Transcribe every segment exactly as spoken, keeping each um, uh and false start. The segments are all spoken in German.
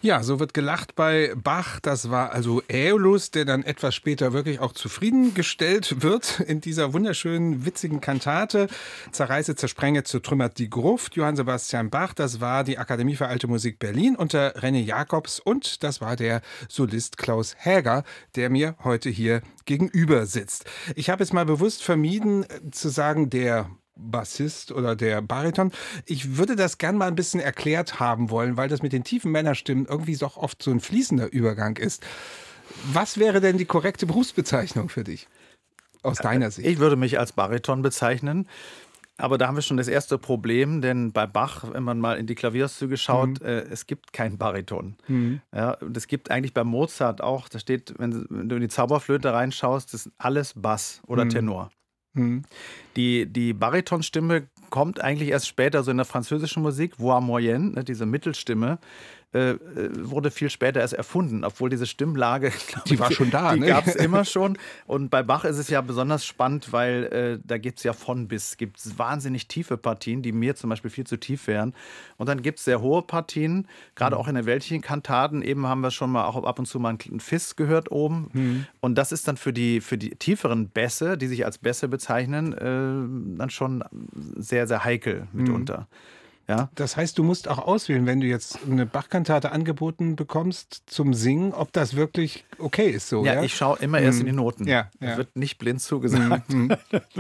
Ja, so wird gelacht bei Bach. Das war also Äolus, der dann etwas später wirklich auch zufriedengestellt wird in dieser wunderschönen, witzigen Kantate. Zerreiße, zersprenge, zertrümmert die Gruft. Johann Sebastian Bach, das war die Akademie für Alte Musik Berlin unter René Jacobs und das war der Solist Klaus Häger, der mir heute hier gegenüber sitzt. Ich habe es mal bewusst vermieden zu sagen, der Bassist oder der Bariton. Ich würde das gern mal ein bisschen erklärt haben wollen, weil das mit den tiefen Männerstimmen irgendwie doch oft so ein fließender Übergang ist. Was wäre denn die korrekte Berufsbezeichnung für dich aus deiner Sicht? Ich würde mich als Bariton bezeichnen. Aber da haben wir schon das erste Problem, denn bei Bach, wenn man mal in die Klavierauszüge schaut, mhm. äh, es gibt keinen Bariton. Mhm. Ja, und es gibt eigentlich bei Mozart auch, da steht, wenn, wenn du in die Zauberflöte reinschaust, das ist alles Bass oder mhm. Tenor. Mhm. Die, die Baritonstimme kommt eigentlich erst später, so in der französischen Musik, voix moyenne, ne, diese Mittelstimme, äh, wurde viel später erst erfunden, obwohl diese Stimmlage, die ich, war schon da, die ne? gab es immer schon. Und bei Bach ist es ja besonders spannend, weil äh, da gibt es ja von bis, gibt es wahnsinnig tiefe Partien, die mir zum Beispiel viel zu tief wären. Und dann gibt es sehr hohe Partien, gerade mhm. auch in den weltlichen Kantaten. Eben haben wir schon mal auch ab und zu mal einen Fis gehört oben. Mhm. Und das ist dann für die, für die tieferen Bässe, die sich als Bässe bezeichnen, äh, dann schon sehr, sehr heikel mitunter. Mhm. Ja. Das heißt, du musst auch auswählen, wenn du jetzt eine Bach-Kantate angeboten bekommst zum Singen, ob das wirklich okay ist. So, ja, ja? Ich schaue immer erst in die Noten. Ja, ja. Das wird nicht blind zugesagt. Mhm.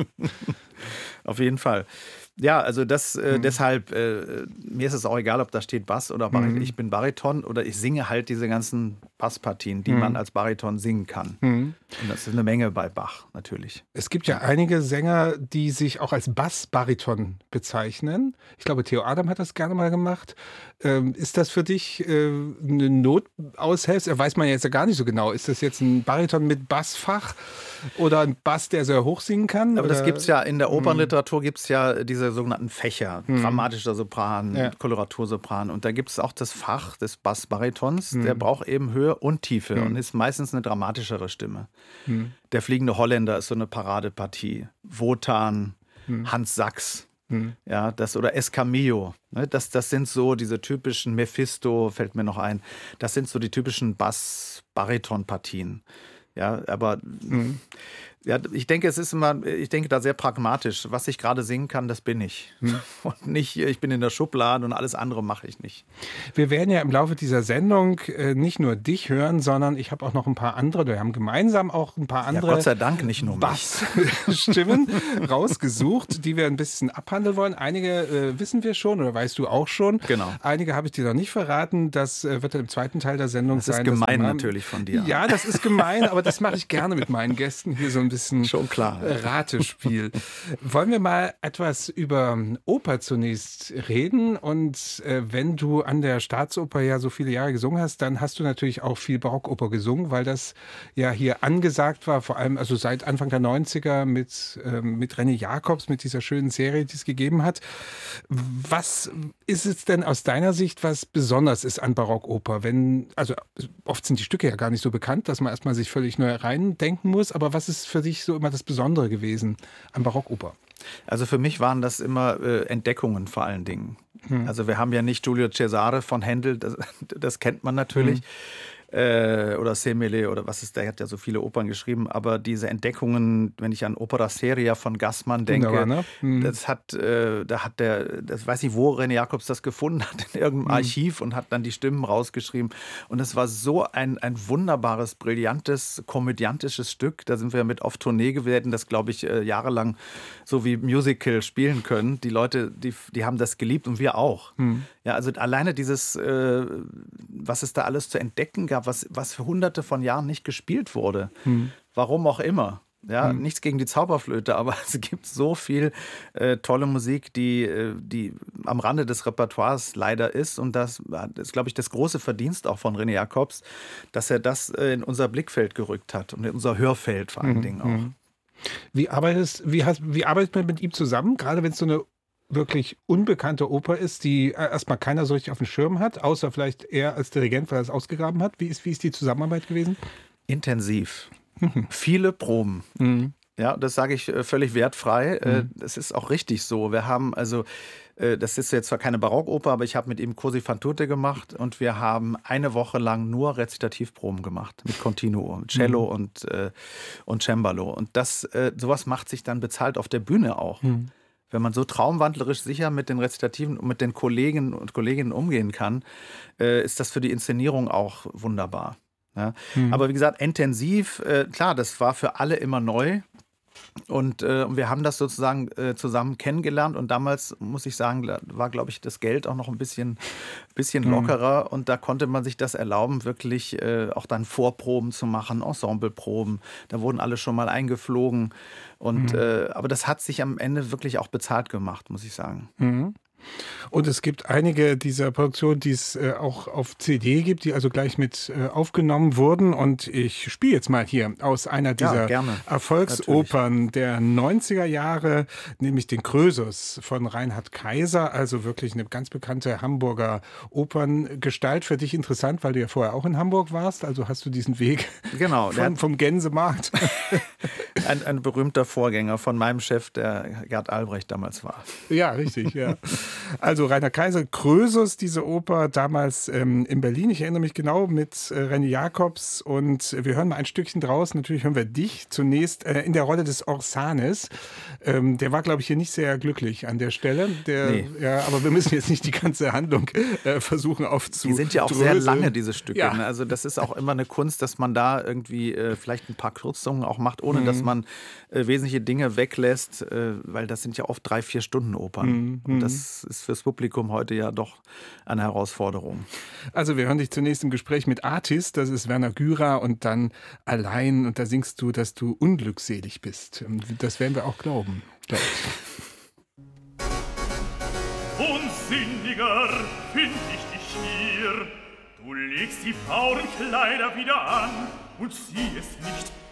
Auf jeden Fall. Ja, also das äh, mhm. deshalb, äh, mir ist es auch egal, ob da steht Bass oder Bariton. Mhm. Ich bin Bariton oder ich singe halt diese ganzen Basspartien, die mhm. man als Bariton singen kann. Mhm. Und das ist eine Menge bei Bach natürlich. Es gibt ja einige Sänger, die sich auch als Bass-Bariton bezeichnen. Ich glaube, Theo Adam hat das gerne mal gemacht. Ähm, ist das für dich äh, eine Notaushilfe? Weiß man jetzt ja gar nicht so genau. Ist das jetzt ein Bariton mit Bassfach oder ein Bass, der sehr hoch singen kann? Aber oder? Das gibt es ja in der Opernliteratur, gibt es ja diese sogenannten Fächer. Hm. Dramatischer Sopran, ja. Koloratursopran. Und da gibt es auch das Fach des Bassbaritons. Hm. Der braucht eben Höhe und Tiefe hm. und ist meistens eine dramatischere Stimme. Hm. Der fliegende Holländer ist so eine Paradepartie. Wotan, hm. Hans Sachs. Hm. Ja, das, oder Escamillo. Ne, das, das sind so diese typischen, Mephisto fällt mir noch ein. Das sind so die typischen Bass-Bariton-Partien. Ja, aber hm. ja, ich denke, es ist immer, ich denke da sehr pragmatisch. Was ich gerade singen kann, das bin ich. Hm. Und nicht, ich bin in der Schublade und alles andere mache ich nicht. Wir werden ja im Laufe dieser Sendung äh, nicht nur dich hören, sondern ich habe auch noch ein paar andere, wir haben gemeinsam auch ein paar andere ja, Gott sei Dank nicht nur Bassstimmen rausgesucht, die wir ein bisschen abhandeln wollen. Einige äh, wissen wir schon oder weißt du auch schon. Genau. Einige habe ich dir noch nicht verraten. Das äh, wird dann im zweiten Teil der Sendung das sein. Das ist gemein natürlich von dir. Ja, das ist gemein, aber das mache ich gerne mit meinen Gästen hier so ein bisschen schon klar. Ratespiel. Wollen wir mal etwas über Oper zunächst reden? Und äh, wenn du an der Staatsoper ja so viele Jahre gesungen hast, dann hast du natürlich auch viel Barockoper gesungen, weil das ja hier angesagt war, vor allem also seit Anfang der neunziger mit, äh, mit René Jacobs, mit dieser schönen Serie, die es gegeben hat. Was ist es denn aus deiner Sicht, was besonders ist an Barockoper? Wenn, also oft sind die Stücke ja gar nicht so bekannt, dass man erstmal sich völlig neu reindenken muss, aber was ist für dich so immer das Besondere gewesen an Barockoper? Also für mich waren das immer äh, Entdeckungen vor allen Dingen. Hm. Also wir haben ja nicht Giulio Cesare von Händel, das, das kennt man natürlich. Hm. Äh, oder Semele oder was ist, der hat ja so viele Opern geschrieben, aber diese Entdeckungen, wenn ich an Opera Seria von Gassmann denke, Wunderbar, ne? mhm. das hat, äh, da hat der, das weiß nicht, wo René Jacobs das gefunden hat, in irgendeinem mhm. Archiv und hat dann die Stimmen rausgeschrieben und es war so ein, ein wunderbares, brillantes, komödiantisches Stück, da sind wir mit auf Tournee gewesen, das glaube ich äh, jahrelang so wie Musical spielen können, die Leute, die, die haben das geliebt und wir auch. Mhm. Ja, also alleine dieses, äh, was es da alles zu entdecken gab, was, was für hunderte von Jahren nicht gespielt wurde. Hm. Warum auch immer. Ja, hm. Nichts gegen die Zauberflöte, aber es gibt so viel äh, tolle Musik, die, die am Rande des Repertoires leider ist. Und das ist, glaube ich, das große Verdienst auch von René Jacobs, dass er das äh, in unser Blickfeld gerückt hat und in unser Hörfeld vor allen hm. Dingen auch. Wie arbeitest, wie hast, wie arbeitet man mit ihm zusammen, gerade wenn es so eine wirklich unbekannte Oper ist, die erstmal keiner so richtig auf dem Schirm hat, außer vielleicht er als Dirigent, weil er es ausgegraben hat. Wie ist, wie ist die Zusammenarbeit gewesen? Intensiv. Mhm. Viele Proben. Mhm. Ja, das sage ich völlig wertfrei. Mhm. Das ist auch richtig so. Wir haben also Das ist jetzt zwar keine Barockoper, aber ich habe mit ihm Così fan tutte gemacht und wir haben eine Woche lang nur Rezitativproben gemacht mit Continuo, mit Cello mhm. und, äh, und Cembalo. Und das, äh, sowas macht sich dann bezahlt auf der Bühne auch. Mhm. Wenn man so traumwandlerisch sicher mit den Rezitativen und mit den Kollegen und Kolleginnen umgehen kann, äh, ist das für die Inszenierung auch wunderbar. Ja? Mhm. Aber wie gesagt, intensiv, äh, klar, das war für alle immer neu. Und äh, wir haben das sozusagen äh, zusammen kennengelernt. Und damals, muss ich sagen, war, glaube ich, das Geld auch noch ein bisschen, bisschen lockerer. Mhm. Und da konnte man sich das erlauben, wirklich äh, auch dann Vorproben zu machen, Ensembleproben. Da wurden alle schon mal eingeflogen. Und, mhm. äh, aber das hat sich am Ende wirklich auch bezahlt gemacht, muss ich sagen. Mhm. Und es gibt einige dieser Produktionen, die es äh, auch auf C D gibt, die also gleich mit äh, aufgenommen wurden. Und ich spiele jetzt mal hier aus einer dieser ja, Erfolgsopern Natürlich. der neunziger Jahre, nämlich den Krösus von Reinhard Kaiser. Also wirklich eine ganz bekannte Hamburger Operngestalt. Für dich interessant, weil du ja vorher auch in Hamburg warst. Also hast du diesen Weg genau, von, vom Gänsemarkt. ein, ein berühmter Vorgänger von meinem Chef, der Gerd Albrecht damals war. Ja, richtig, ja. Also Reinhard Kaiser, Krösus, diese Oper, damals ähm, in Berlin, ich erinnere mich genau, mit äh, René Jacobs, und wir hören mal ein Stückchen draus. Natürlich hören wir dich zunächst äh, in der Rolle des Orsanes. Ähm, der war, glaube ich, hier nicht sehr glücklich an der Stelle. Der, nee. ja, aber wir müssen jetzt nicht die ganze Handlung äh, versuchen aufzudröseln. Die sind ja auch sehr lange, diese Stücke. Ja. Ne? Also das ist auch immer eine Kunst, dass man da irgendwie äh, vielleicht ein paar Kürzungen auch macht, ohne mhm. dass man äh, wesentliche Dinge weglässt, äh, weil das sind ja oft drei, vier Stunden Opern. Mhm. Und das ist fürs Publikum heute ja doch eine Herausforderung. Also wir hören dich zunächst im Gespräch mit Artis, das ist Werner Gürer, und dann Allein, und da singst du, dass du unglückselig bist. Das werden wir auch glauben, glaube ich. Unsinniger find ich dich hier. Du legst die Baurenkleider wieder an und siehst nicht,